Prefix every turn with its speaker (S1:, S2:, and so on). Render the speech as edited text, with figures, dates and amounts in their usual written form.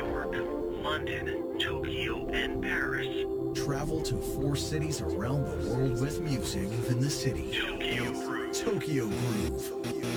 S1: York, London, Tokyo, and Paris.
S2: Travel to 4 cities around the world with music in the city.
S1: Tokyo Groove.
S2: Tokyo Groove.